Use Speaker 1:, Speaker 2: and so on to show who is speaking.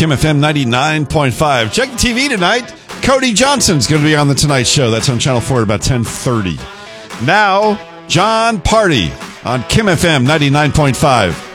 Speaker 1: Kim FM 99.5. Check the TV tonight. Cody Johnson's going to be on The Tonight Show. That's on Channel 4 at about 10:30. Now, John Party on Kim FM 99.5.